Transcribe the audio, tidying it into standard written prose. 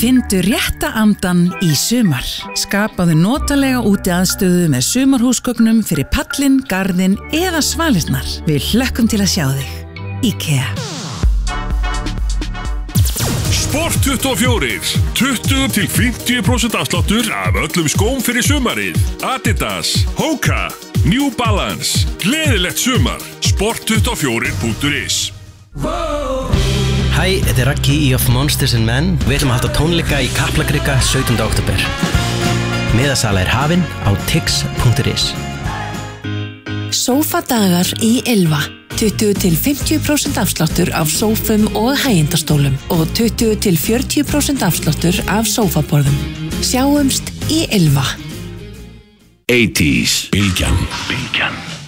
Findu rétta andan í sumar. Skapaðu notalega útiaðstöðu með sumarhúsgögnum fyrir pallinn, garðinn eða svalirnar. Við hlökkum til að sjá þig. IKEA. Sport24. 20–50% afsláttur af öllum skóm fyrir sumarið. Adidas, Hoka, New Balance. Gleðilegt sumar. Sport24.is. Hæ, þetta Raggi í Of Monsters and Men. Við ætlum að halda tónleika í Kaplakrika 17. október. Miðasala hafin á tix.is. Sófadagar í Ylva. 20–50% afsláttur af sófum og hægindastólum og 20–40% afsláttur af sófaborðum. Sjáumst í Ylva. 80s. Bylgjan.